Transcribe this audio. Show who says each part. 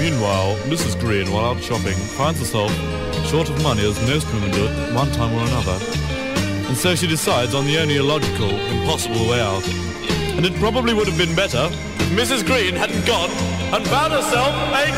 Speaker 1: Meanwhile, Mrs. Green, while out shopping, finds herself short of money, as most women do at one time or another. And so she decides on the only illogical, impossible way out. And it probably would have been better if Mrs. Green hadn't gone and found herself a